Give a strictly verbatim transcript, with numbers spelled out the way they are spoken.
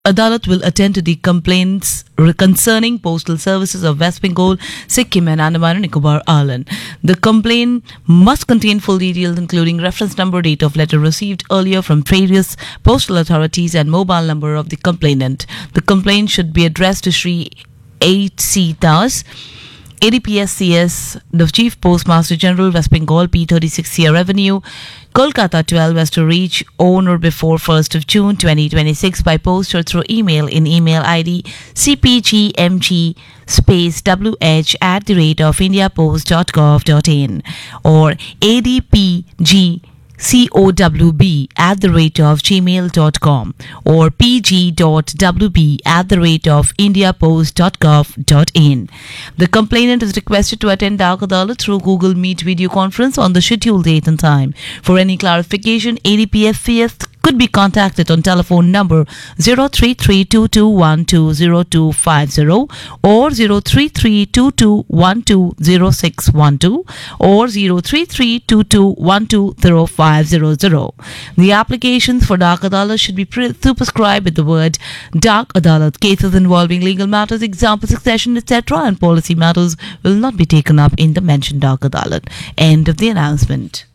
Adalat will attend to the complaints concerning postal services of West Bengal, Sikkim and Andaman and Nicobar Island. The complaint must contain full details including reference number, date of letter received earlier from various postal authorities and mobile number of the complainant. The complaint should be addressed to Shri H C Das, A D P S C S, the Chief Postmaster General, West Bengal, P thirty-six Sierra Avenue, Kolkata twelve, was to reach on or before first of June twenty twenty-six by post or through email in email I D c p g m g space w h at the rate of indiapost dot gov dot in or A D P G C O W B at the rate of gmail dot com or P G dot W B at the rate of indiapost dot gov dot in. The complainant is requested to attend Dak Adalat through Google Meet video conference on the scheduled date and time. For any clarification, A D P F C S could be contacted on telephone number zero three three two two one two zero two five zero or zero three three two two one two zero six one two or zero three three two two one two zero five zero zero. The applications for Dak Adalat should be pre- superscribed with the word Dak Adalat. Cases involving legal matters, example, succession, et cetera and policy matters will not be taken up in the mentioned Dak Adalat. End of the announcement.